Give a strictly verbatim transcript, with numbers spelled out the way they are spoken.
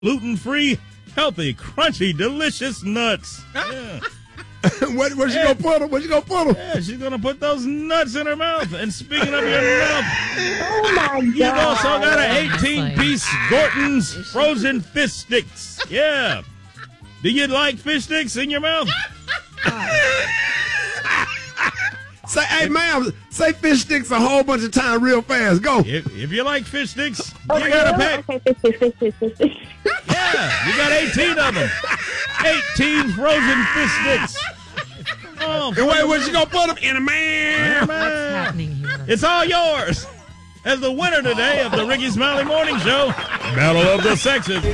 gluten-free, healthy, crunchy, delicious nuts. Yeah. what, where's she gonna put them? Where's she gonna put them? Yeah, she's gonna put those nuts in her mouth. And speaking of your mouth, Oh my God! you've also got an eighteen-piece Gorton's frozen fish sticks. Yeah. Do you like fish sticks in your mouth? Say, hey, ma'am, say fish sticks a whole bunch of times real fast. Go. If, if you like fish sticks, Oh, you got a pack. Okay, fifty, fifty, fifty. Yeah, you got eighteen of them. eighteen frozen fish sticks. Oh, And wait, where's she gonna put them? In a man. man. What's happening here? It's all yours. As the winner today of the Ricky Smiley Morning Show, Battle of the Sexes.